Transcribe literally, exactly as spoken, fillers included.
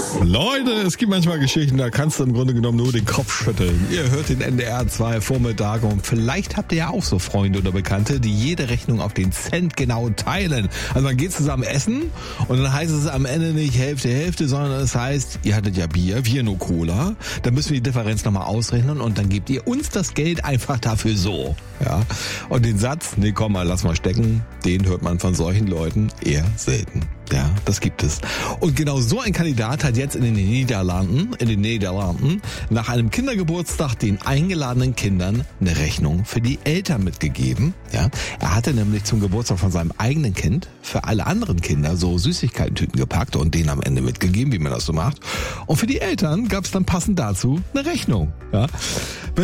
Leute, es gibt manchmal Geschichten, da kannst du im Grunde genommen nur den Kopf schütteln. Ihr hört den N D R zwei Vormittag und vielleicht habt ihr ja auch so Freunde oder Bekannte, die jede Rechnung auf den Cent genau teilen. Also man geht zusammen essen und dann heißt es am Ende nicht Hälfte, Hälfte, sondern es heißt, ihr hattet ja Bier, wir nur Cola. Dann müssen wir die Differenz nochmal ausrechnen und dann gebt ihr uns das Geld einfach dafür so. Ja. Und den Satz, nee komm mal, lass mal stecken, den hört man von solchen Leuten eher selten. Ja, das gibt es. Und genau so ein Kandidat hat jetzt in den Niederlanden, in den Niederlanden, nach einem Kindergeburtstag den eingeladenen Kindern eine Rechnung für die Eltern mitgegeben. Ja, er hatte nämlich zum Geburtstag von seinem eigenen Kind für alle anderen Kinder so Süßigkeiten-Tüten gepackt und denen am Ende mitgegeben, wie man das so macht. Und für die Eltern gab es dann passend dazu eine Rechnung. Ja.